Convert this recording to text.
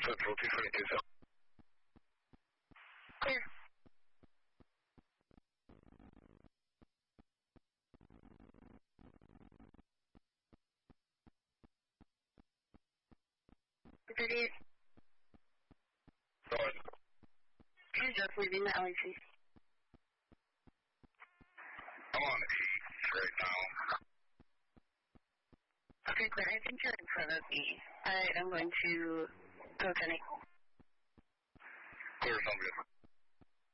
Central 222. Clear. Brigadier. Go ahead. You're just leaving the LEC. I'm on the key right now. Okay, clear. I think you're in front of me. I'm going to go to Nicole. Clear, sounds good.